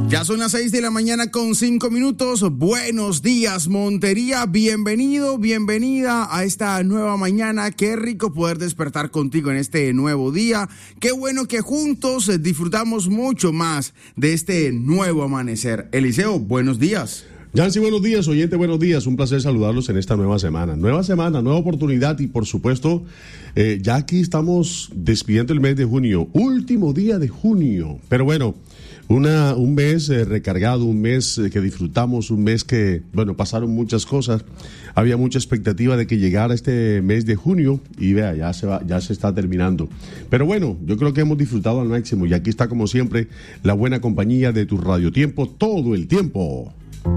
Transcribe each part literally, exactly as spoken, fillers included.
Ya son las seis de la mañana con cinco minutos. Buenos días, Montería. Bienvenido, bienvenida a esta nueva mañana. Qué rico poder despertar contigo en este nuevo día. Qué bueno que juntos disfrutamos mucho más de este nuevo amanecer. Eliseo, buenos días. Yancy, buenos días, oyente, buenos días. Un placer saludarlos en esta nueva semana. Nueva semana, nueva oportunidad y por supuesto, eh, ya aquí estamos despidiendo el mes de junio. Último día de junio. Pero bueno, una, un mes eh, recargado, un mes eh, que disfrutamos, un mes que, bueno, pasaron muchas cosas. Había mucha expectativa de que llegara este mes de junio y vea, ya se va, ya se está terminando. Pero bueno, yo creo que hemos disfrutado al máximo y aquí está como siempre la buena compañía de tu Radio Tiempo todo el tiempo.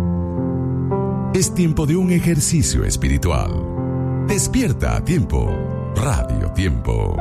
Es tiempo de un ejercicio espiritual. Despierta a tiempo. Radio Tiempo.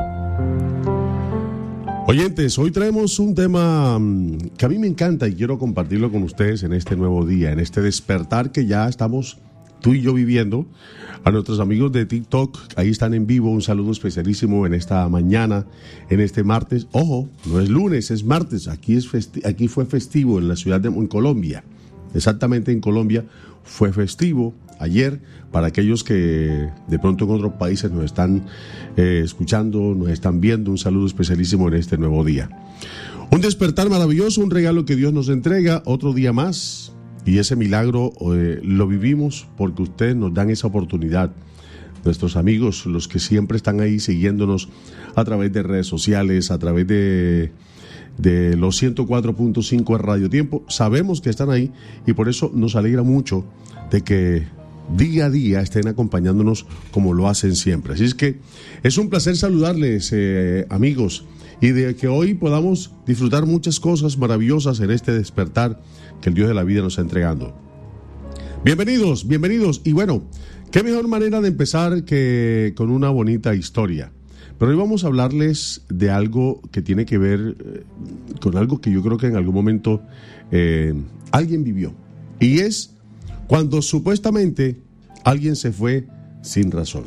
Oyentes, hoy traemos un tema que a mí me encanta y quiero compartirlo con ustedes en este nuevo día, en este despertar que ya estamos tú y yo viviendo. A nuestros amigos de TikTok, ahí están en vivo, un saludo especialísimo en esta mañana, en este martes. Ojo, no es lunes, es martes, aquí, es festi- aquí fue festivo en la ciudad de en Colombia, exactamente en Colombia. Fue festivo ayer para aquellos que de pronto en otros países nos están eh, escuchando, nos están viendo. Un saludo especialísimo en este nuevo día. Un despertar maravilloso, un regalo que Dios nos entrega, otro día más. Y ese milagro eh, lo vivimos porque ustedes nos dan esa oportunidad. Nuestros amigos, los que siempre están ahí siguiéndonos a través de redes sociales, a través de... de los ciento cuatro punto cinco de Radio Tiempo, sabemos que están ahí y por eso nos alegra mucho de que día a día estén acompañándonos como lo hacen siempre. Así es que es un placer saludarles, eh, amigos, y de que hoy podamos disfrutar muchas cosas maravillosas en este despertar que el Dios de la vida nos está entregando. Bienvenidos, bienvenidos, y bueno, qué mejor manera de empezar que con una bonita historia. Pero hoy vamos a hablarles de algo que tiene que ver eh, con algo que yo creo que en algún momento eh, alguien vivió. Y es cuando supuestamente alguien se fue sin razón.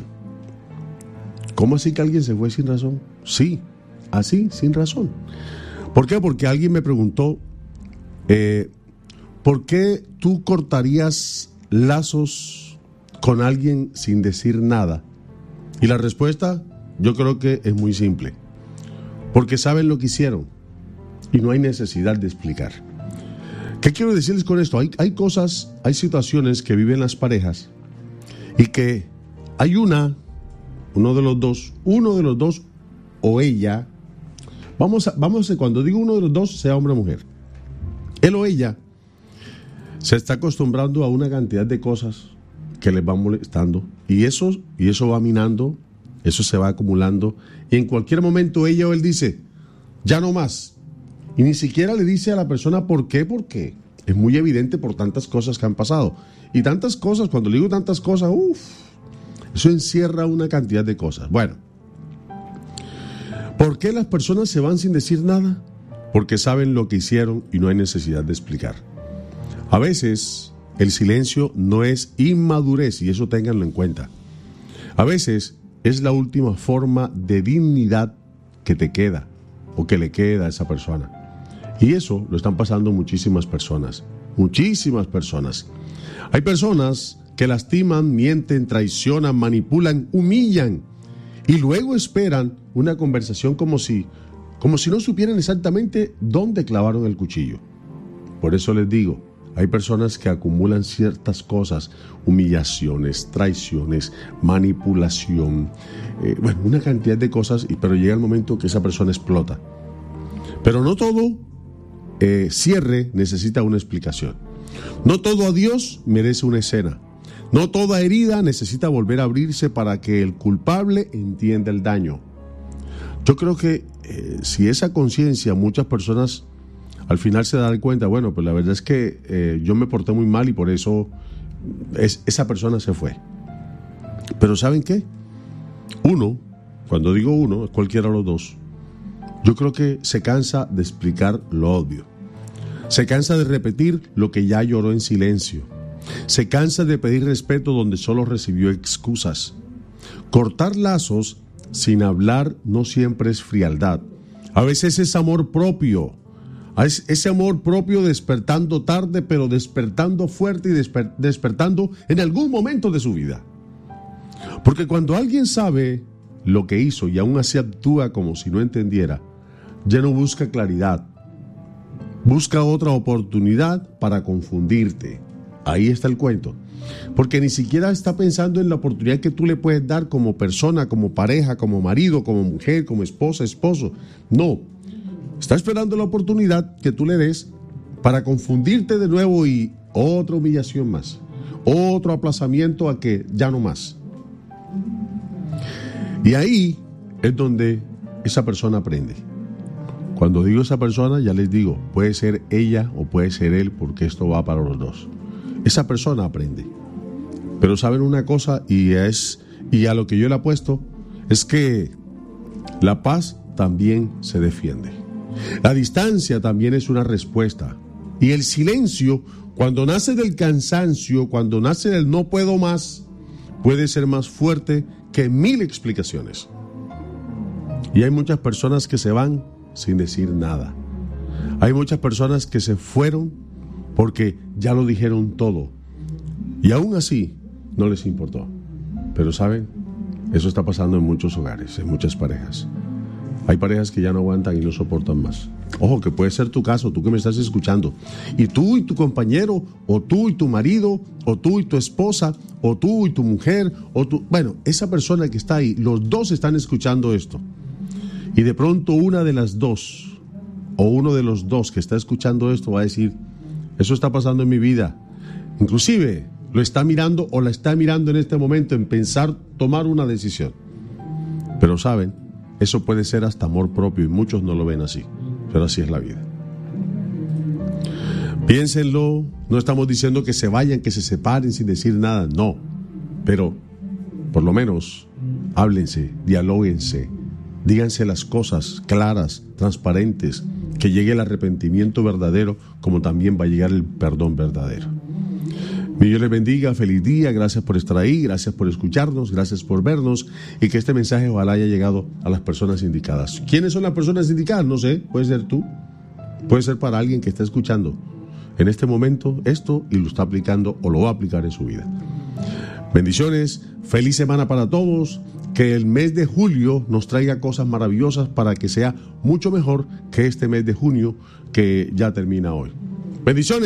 ¿Cómo así que alguien se fue sin razón? Sí, así, sin razón. ¿Por qué? Porque alguien me preguntó, eh, ¿por qué tú cortarías lazos con alguien sin decir nada? Y la respuesta... yo creo que es muy simple, porque saben lo que hicieron y no hay necesidad de explicar. ¿Qué quiero decirles con esto? Hay, hay cosas, hay situaciones que viven las parejas y que hay una, uno de los dos, uno de los dos o ella, vamos a, vamos a, cuando digo uno de los dos, sea hombre o mujer, él o ella se está acostumbrando a una cantidad de cosas que les van molestando y eso, y eso va minando. Eso se va acumulando y en cualquier momento ella o él dice, ya no más. Y ni siquiera le dice a la persona por qué, porque es muy evidente por tantas cosas que han pasado. Y tantas cosas, cuando le digo tantas cosas, uff, eso encierra una cantidad de cosas. Bueno, ¿por qué las personas se van sin decir nada? Porque saben lo que hicieron y no hay necesidad de explicar. A veces el silencio no es inmadurez y eso ténganlo en cuenta. A veces es la última forma de dignidad que te queda o que le queda a esa persona. Y eso lo están pasando muchísimas personas, muchísimas personas. Hay personas que lastiman, mienten, traicionan, manipulan, humillan y luego esperan una conversación como si, como si no supieran exactamente dónde clavaron el cuchillo. Por eso les digo, hay personas que acumulan ciertas cosas, humillaciones, traiciones, manipulación, eh, bueno, una cantidad de cosas, pero llega el momento que esa persona explota. Pero no todo eh, cierre necesita una explicación. No todo adiós merece una escena. No toda herida necesita volver a abrirse para que el culpable entienda el daño. Yo creo que eh, si esa conciencia muchas personas al final se dan cuenta, bueno, pues la verdad es que eh, yo me porté muy mal y por eso es, esa persona se fue. Pero ¿saben qué? Uno, cuando digo uno, es cualquiera de los dos, yo creo que se cansa de explicar lo obvio. Se cansa de repetir lo que ya lloró en silencio. Se cansa de pedir respeto donde solo recibió excusas. Cortar lazos sin hablar no siempre es frialdad. A veces es amor propio. ese amor propio despertando tarde, pero despertando fuerte y desper- despertando en algún momento de su vida. Porque cuando alguien sabe lo que hizo y aún así actúa como si no entendiera, ya no busca claridad, busca otra oportunidad para confundirte. Ahí está el cuento. Porque ni siquiera está pensando en la oportunidad que tú le puedes dar como persona, como pareja, como marido, como mujer, como esposa, esposo. No. Está esperando la oportunidad que tú le des para confundirte de nuevo y otra humillación más. Otro aplazamiento a que ya no más. Y ahí es donde esa persona aprende. Cuando digo esa persona, ya les digo, puede ser ella o puede ser él, porque esto va para los dos. Esa persona aprende. Pero saben una cosa, y es y a lo que yo le apuesto, es que la paz también se defiende. La distancia también es una respuesta. Y el silencio, cuando nace del cansancio, cuando nace del no puedo más, puede ser más fuerte que mil explicaciones. Y hay muchas personas que se van sin decir nada. Hay muchas personas que se fueron porque ya lo dijeron todo. Y aún así no les importó. Pero ¿saben? Eso está pasando en muchos hogares, en muchas parejas. Hay parejas que ya no aguantan y no soportan más. Ojo, que puede ser tu caso, tú que me estás escuchando. Y tú y tu compañero, o tú y tu marido, o tú y tu esposa, o tú y tu mujer, o tú... Bueno, esa persona que está ahí, los dos están escuchando esto. Y de pronto una de las dos, o uno de los dos que está escuchando esto va a decir, eso está pasando en mi vida. Inclusive lo está mirando o la está mirando en este momento en pensar tomar una decisión. Pero saben, eso puede ser hasta amor propio y muchos no lo ven así, pero así es la vida. Piénsenlo, no estamos diciendo que se vayan, que se separen sin decir nada, no, pero por lo menos háblense, dialóguense, díganse las cosas claras, transparentes, que llegue el arrepentimiento verdadero, como también va a llegar el perdón verdadero. Mi Dios les bendiga, feliz día, gracias por estar ahí, gracias por escucharnos, gracias por vernos y que este mensaje ojalá haya llegado a las personas indicadas. ¿Quiénes son las personas indicadas? No sé, puede ser tú, puede ser para alguien que está escuchando en este momento esto y lo está aplicando o lo va a aplicar en su vida. Bendiciones, feliz semana para todos, que el mes de julio nos traiga cosas maravillosas para que sea mucho mejor que este mes de junio que ya termina hoy. Bendiciones.